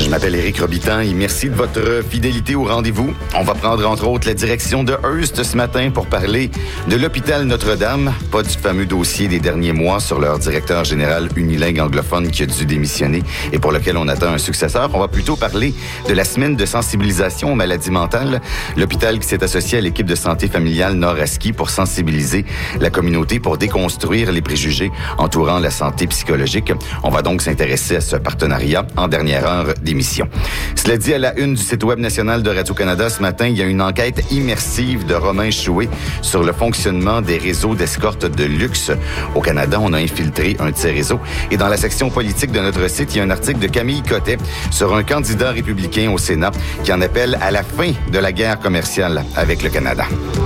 Je m'appelle Éric Robitaille et merci de votre fidélité au rendez-vous. On va prendre entre autres la direction de Hearst ce matin pour parler de l'hôpital Notre-Dame, pas du fameux dossier des derniers mois sur leur directeur général unilingue anglophone qui a dû démissionner et pour lequel on attend un successeur. On va plutôt parler de la semaine de sensibilisation aux maladies mentales, l'hôpital qui s'est associé à l'équipe de santé familiale Nord-Aski pour sensibiliser la communauté pour déconstruire les préjugés entourant la santé psychologique. On va donc s'intéresser à ce partenariat en dernière heure d'émission. Cela dit, à la une du site web national de Radio-Canada ce matin, il y a une enquête immersive de Romain Chouet sur le fonctionnement des réseaux d'escorte de luxe. Au Canada, on a infiltré un de ces réseaux. Et dans la section politique de notre site, il y a un article de Camille Cottet sur un candidat républicain au Sénat qui en appelle à la fin de la guerre commerciale avec le Canada.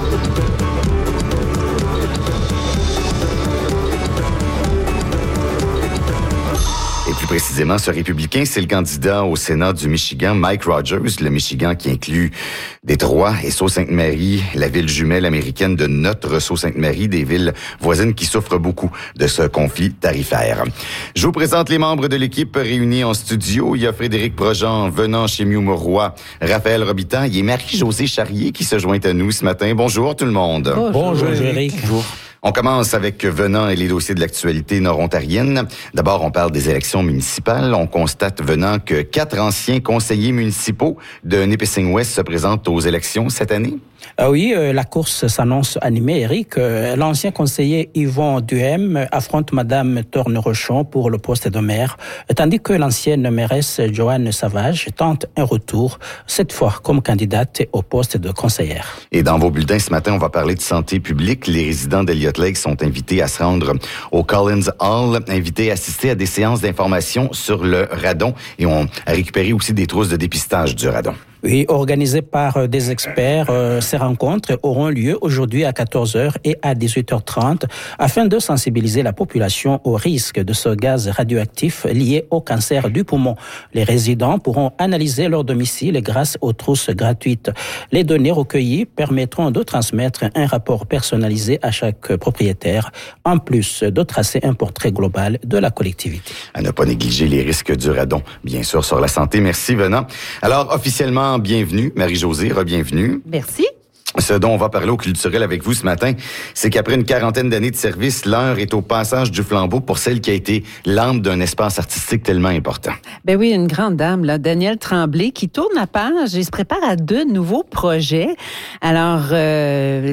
Plus précisément, ce républicain, c'est le candidat au Sénat du Michigan, Mike Rogers, le Michigan qui inclut Détroit et Sault-Sainte-Marie, la ville jumelle américaine de notre Sault-Sainte-Marie, des villes voisines qui souffrent beaucoup de ce conflit tarifaire. Je vous présente les membres de l'équipe réunis en studio. Il y a Frédéric Projean, venant chez Miu Mauroy, Raphaël Robitaille et Marie-Josée Charrier qui se joint à nous ce matin. Bonjour tout le monde. Bonjour Éric. Bonjour. On commence avec Venant et les dossiers de l'actualité nord-ontarienne. D'abord, on parle des élections municipales. On constate, Venant, que 4 anciens conseillers municipaux de Nipissing-Ouest se présentent aux élections cette année. Oui, la course s'annonce animée, Éric. L'ancien conseiller Yvon Duhem affronte Madame Torne-Rochon pour le poste de maire, tandis que l'ancienne mairesse Joanne Savage tente un retour, cette fois comme candidate au poste de conseillère. Et dans vos bulletins ce matin, on va parler de santé publique. Les résidents d'Elliott Lake sont invités à se rendre au Collins Hall, invités à assister à des séances d'information sur le radon et on a récupéré aussi des trousses de dépistage du radon. Oui, organisées par des experts, ces rencontres auront lieu aujourd'hui à 14h et à 18h30 afin de sensibiliser la population au risque de ce gaz radioactif lié au cancer du poumon. Les résidents pourront analyser leur domicile grâce aux trousses gratuites. Les données recueillies permettront de transmettre un rapport personnalisé à chaque propriétaire, en plus de tracer un portrait global de la collectivité. À ne pas négliger les risques du radon, bien sûr, sur la santé. Merci, Venant. Alors, officiellement, bienvenue, Marie-Josée, re-bienvenue. Merci. Ce dont on va parler au culturel avec vous ce matin, c'est qu'après une quarantaine d'années de service, l'heure est au passage du flambeau pour celle qui a été l'âme d'un espace artistique tellement important. Ben oui, une grande dame, là, Danielle Tremblay, qui tourne la page et se prépare à 2 nouveaux projets. Alors, on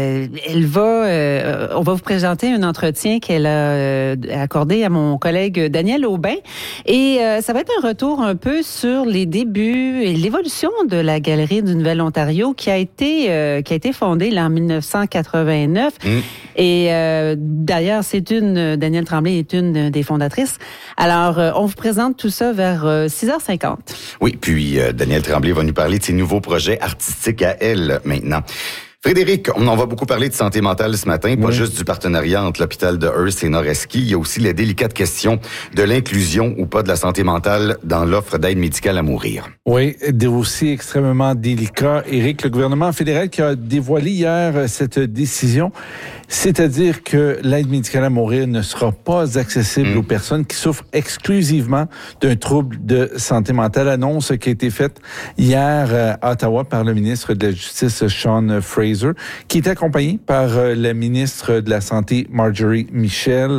va vous présenter un entretien qu'elle a accordé à mon collègue Daniel Aubin. Et ça va être un retour un peu sur les débuts et l'évolution de la Galerie du Nouvel-Ontario qui a été fondée là, en 1989. Et d'ailleurs, Danielle Tremblay est une des fondatrices. Alors, on vous présente tout ça vers 6h50. Oui, puis Danielle Tremblay va nous parler de ses nouveaux projets artistiques à elle maintenant. Frédéric, on en va beaucoup parler de santé mentale ce matin, pas juste du partenariat entre l'hôpital de Hearst et Nord-Aski. Il y a aussi la délicate question de l'inclusion ou pas de la santé mentale dans l'offre d'aide médicale à mourir. Oui, des dossiers extrêmement délicats. Éric, le gouvernement fédéral qui a dévoilé hier cette décision, c'est-à-dire que l'aide médicale à mourir ne sera pas accessible aux personnes qui souffrent exclusivement d'un trouble de santé mentale. Annonce qui a été faite hier à Ottawa par le ministre de la Justice, Sean Fraser, qui est accompagné par la ministre de la Santé, Marjorie Michel.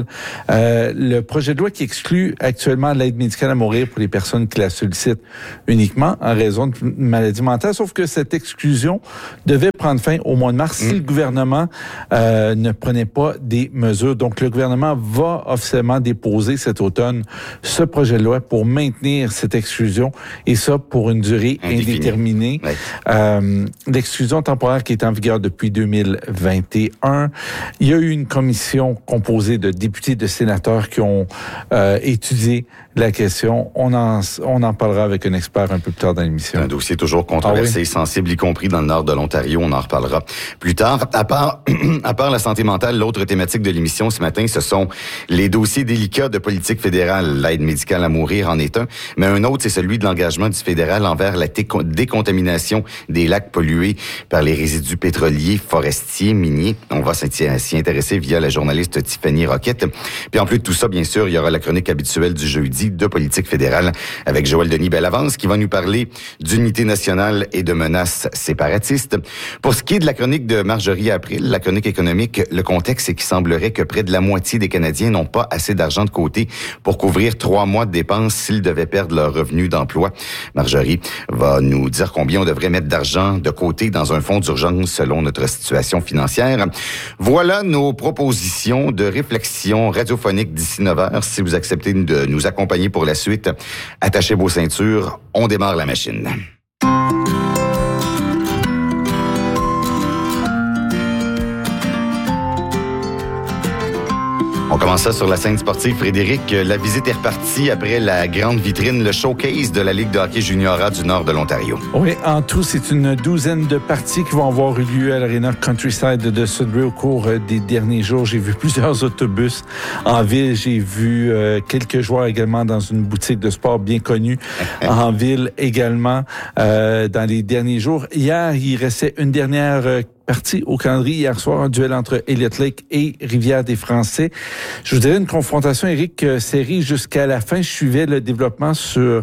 Le projet de loi qui exclut actuellement l'aide médicale à mourir pour les personnes qui la sollicitent uniquement en raison de maladies mentales, sauf que cette exclusion devait prendre fin au mois de mars si le gouvernement ne prenait pas des mesures. Donc, le gouvernement va officiellement déposer cet automne ce projet de loi pour maintenir cette exclusion et ça pour une durée indéterminée. Oui. L'exclusion temporaire qui est en vigueur depuis 2021. Il y a eu une commission composée de députés, de sénateurs qui ont étudié la question. On en parlera avec un expert un peu plus tard dans l'émission. Un dossier toujours controversé, sensible, y compris dans le nord de l'Ontario. On en reparlera plus tard. À part la santé mentale, l'autre thématique de l'émission ce matin, ce sont les dossiers délicats de politique fédérale. L'aide médicale à mourir en est un, mais un autre, c'est celui de l'engagement du fédéral envers la décontamination des lacs pollués par les résidus pétroliers, forestiers, miniers. On va s'y intéresser via la journaliste Tiffany Roquette. Puis en plus de tout ça, bien sûr, il y aura la chronique habituelle du jeudi, dit de politique fédérale avec Joël Denis Bellavance qui va nous parler d'unité nationale et de menaces séparatistes. Pour ce qui est de la chronique de Marjorie April, la chronique économique, le contexte c'est qu'il semblerait que près de la moitié des Canadiens n'ont pas assez d'argent de côté pour couvrir 3 mois de dépenses s'ils devaient perdre leur revenu d'emploi. Marjorie va nous dire combien on devrait mettre d'argent de côté dans un fonds d'urgence selon notre situation financière. Voilà nos propositions de réflexion radiophonique d'ici 9h. Si vous acceptez de nous accompagner pour la suite, attachez vos ceintures, on démarre la machine. On commence ça sur la scène sportive. Frédéric, la visite est repartie après la grande vitrine, le showcase de la Ligue de hockey juniora du nord de l'Ontario. Oui, en tout, c'est une douzaine de parties qui vont avoir eu lieu à l'Arena Countryside de Sudbury au cours des derniers jours. J'ai vu plusieurs autobus en ville. J'ai vu quelques joueurs également dans une boutique de sport bien connue en ville également dans les derniers jours. Hier, il restait une dernière partie au calendrier hier soir, un duel entre Elliott Lake et Rivière-des-Français. Je vous dirais une confrontation, Éric, serrée jusqu'à la fin. Je suivais le développement sur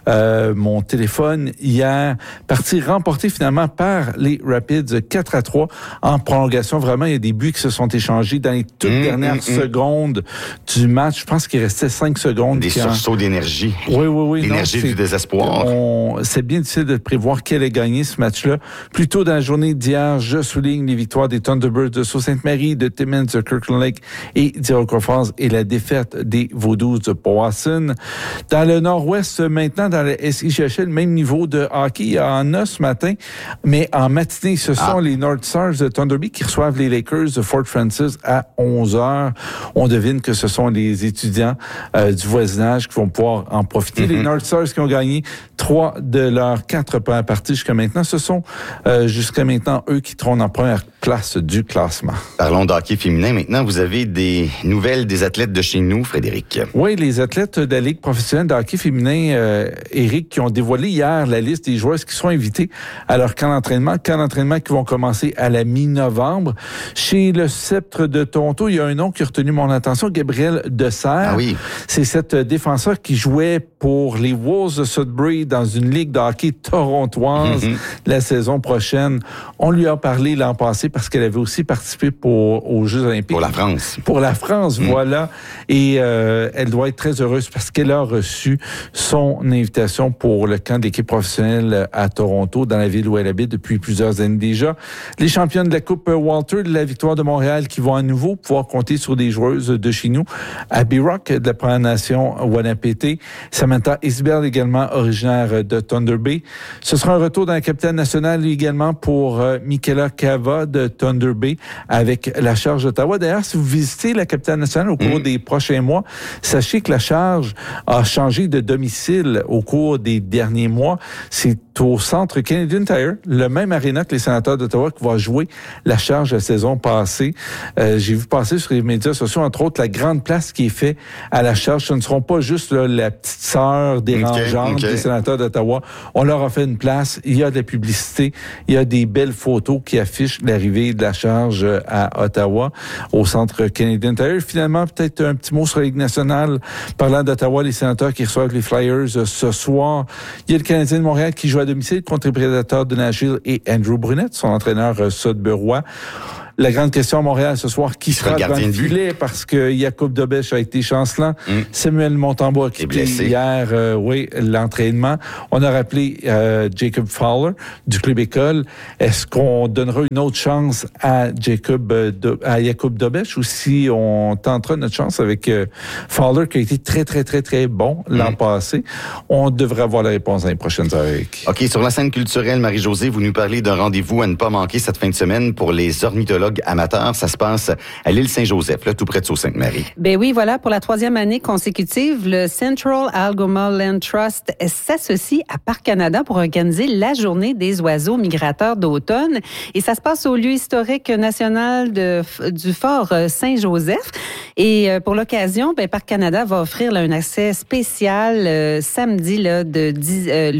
mon téléphone hier. Partie remportée finalement par les Rapids 4-3 en prolongation. Vraiment, il y a des buts qui se sont échangés dans les toutes dernières secondes du match. Je pense qu'il restait 5 secondes. Des sursauts d'énergie. Oui. L'énergie du désespoir. C'est bien difficile de prévoir qui allait gagner ce match-là. Plus tôt dans la journée d'hier, je souligne les victoires des Thunderbirds de Sault-Sainte-Marie, de Timmins, de Kirkland Lake et d'Iroquois Falls et la défaite des Vaudoos de Powassan. Dans le nord-ouest, maintenant, dans le SIGHL, même niveau de hockey, il y en a ce matin, mais en matinée, ce sont les North Stars de Thunder Bay qui reçoivent les Lakers de Fort Francis à 11h. On devine que ce sont les étudiants du voisinage qui vont pouvoir en profiter. Les North Stars qui ont gagné 3 de leurs 4 premières parties jusqu'à maintenant, ce sont jusqu'à maintenant eux qui trônent en première place du classement. Parlons d'hockey féminin. Maintenant, vous avez des nouvelles des athlètes de chez nous, Frédéric. Oui, les athlètes de la Ligue professionnelle de hockey féminin, Éric, qui ont dévoilé hier la liste des joueuses qui seront invitées à leur camp d'entraînement qui vont commencer à la mi-novembre. Chez le Sceptre de Toronto, il y a un nom qui a retenu mon attention, Gabriel Desserre. Ah oui. C'est cette défenseur qui jouait pour les Wolves de Sudbury dans une ligue de hockey torontoise la saison prochaine. On lui a parlé l'an passé parce qu'elle avait aussi participé aux Jeux olympiques. Pour la France. Pour la France, voilà. Et elle doit être très heureuse parce qu'elle a reçu son invitation pour le camp de l'équipe professionnelle à Toronto, dans la ville où elle habite depuis plusieurs années déjà. Les championnes de la Coupe Walter, de la Victoire de Montréal, qui vont à nouveau pouvoir compter sur des joueuses de chez nous. Abby Rock, de la Première Nation Wanapété. Samantha Isbell, également originaire de Thunder Bay. Ce sera un retour dans la capitale nationale également pour Michaela Cava de Thunder Bay avec la Charge d'Ottawa. D'ailleurs, si vous visitez la capitale nationale au cours des prochains mois, sachez que la Charge a changé de domicile au cours des derniers mois. C'est au centre Canadian Tire, le même aréna que les Sénateurs d'Ottawa qui va jouer la Charge la saison passée. J'ai vu passer sur les médias sociaux, entre autres, la grande place qui est faite à la Charge. Ce ne seront pas juste là, la petite sœur dérangeante des Sénateurs d'Ottawa. On leur a fait une place. Il y a de la publicité. Il y a des belles photos qui affichent l'arrivée de la Charge à Ottawa, au centre Canadian Tire. Finalement, peut-être un petit mot sur la Ligue nationale. Parlant d'Ottawa, les Sénateurs qui reçoivent les Flyers ce soir. Il y a le Canadien de Montréal qui joue à domicile contre les Prédateurs de Nashville et Andrew Brunette, son entraîneur sudburois. La grande question à Montréal ce soir, qui sera devant le filet? Parce que Jakub Dobeš a été chancelant. Samuel Montembeault a quitté hier l'entraînement. On a rappelé Jacob Fowler du Club École. Est-ce qu'on donnera une autre chance à Jakub Dobeš ou si on tentera notre chance avec Fowler qui a été très, très, très, très bon l'an passé? On devrait avoir la réponse dans les prochaines heures. OK. Sur la scène culturelle, Marie-Josée, vous nous parlez d'un rendez-vous à ne pas manquer cette fin de semaine pour les ornithologues amateurs. Ça se passe à l'île Saint-Joseph, là, tout près de Sault-Sainte-Marie. Ben oui, voilà, pour la 3e année consécutive, le Central Algoma Land Trust s'associe à Parc Canada pour organiser la journée des oiseaux migrateurs d'automne. Et ça se passe au lieu historique national du Fort Saint-Joseph. Et pour l'occasion, ben, Parc Canada va offrir là, un accès spécial samedi,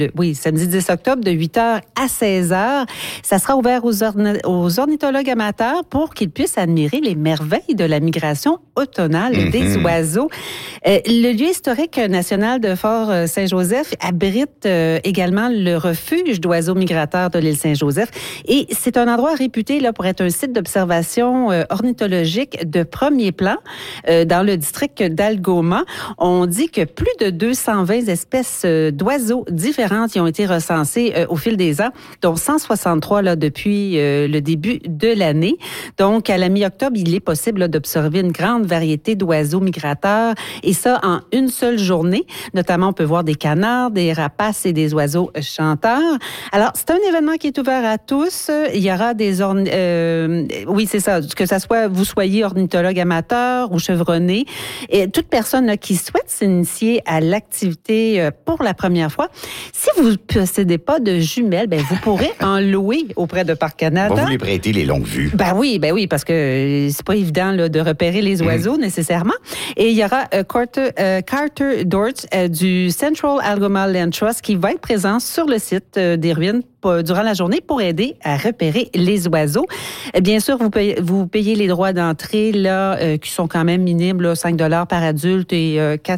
samedi 10 octobre, de 8h à 16h. Ça sera ouvert aux ornithologues amateurs. visiteurs pour qu'ils puissent admirer les merveilles de la migration automnale des oiseaux. Le lieu historique national de Fort Saint-Joseph abrite également le refuge d'oiseaux migrateurs de l'île Saint-Joseph. Et c'est un endroit réputé là, pour être un site d'observation ornithologique de premier plan dans le district d'Algoma. On dit que plus de 220 espèces d'oiseaux différentes y ont été recensées au fil des ans, dont 163 là, depuis le début de l'année. Donc, à la mi-octobre, il est possible là, d'observer une grande variété d'oiseaux migrateurs, et ça en une seule journée. Notamment, on peut voir des canards, des rapaces et des oiseaux chanteurs. Alors, c'est un événement qui est ouvert à tous. Il y aura des... oui, c'est ça. Que ça soit, vous soyez ornithologue amateur ou chevronné. Et toute personne là, qui souhaite s'initier à l'activité pour la première fois, si vous ne possédez pas de jumelles, ben, vous pourrez en louer auprès de Parc Canada. On va vous les prêter les longues vues. Ben oui, parce que c'est pas évident là, de repérer les oiseaux nécessairement. Et il y aura Carter Dort du Central Algoma Land Trust qui va être présent sur le site des ruines durant la journée pour aider à repérer les oiseaux. Bien sûr, vous payez les droits d'entrée là qui sont quand même minimes, là, 5 $ par adulte et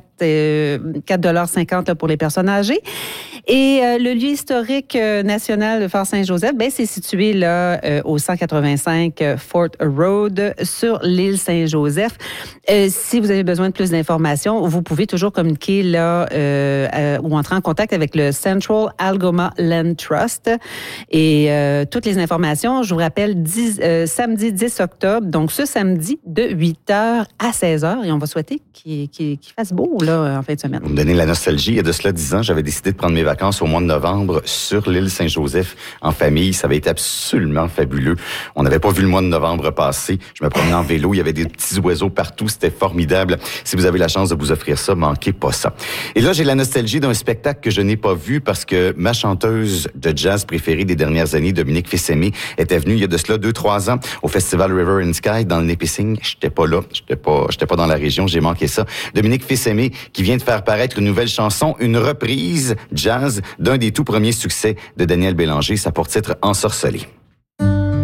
4,50 $ pour les personnes âgées. Et le lieu historique national de Fort Saint-Joseph, ben c'est situé là au 185 Fort Road sur l'île Saint-Joseph. Si vous avez besoin de plus d'informations, vous pouvez toujours communiquer là ou entrer en contact avec le Central Algoma Land Trust. Et toutes les informations, je vous rappelle, samedi 10 octobre, donc ce samedi de 8h à 16h. Et on va souhaiter qu'il fasse beau là en fin de semaine. Vous me donnez la nostalgie. Il y a de cela 10 ans, j'avais décidé de prendre mes vacances au mois de novembre sur l'île Saint-Joseph en famille. Ça avait été absolument fabuleux. On n'avait pas vu le mois de novembre passer. Je me promenais en vélo. Il y avait des petits oiseaux partout. C'était formidable. Si vous avez la chance de vous offrir ça, manquez pas ça. Et là, j'ai la nostalgie d'un spectacle que je n'ai pas vu parce que ma chanteuse de jazz préférée des dernières années, Dominique Fils-Aimé, était venue il y a de cela 2-3 ans au festival River and Sky dans le Nipissing. J'étais pas là. J'étais pas dans la région. J'ai manqué ça. Dominique Fils-Aimé qui vient de faire paraître une nouvelle chanson, une reprise jazz d'un des tout premiers succès de Daniel Bélanger. Ça pour titre Ensorcelé.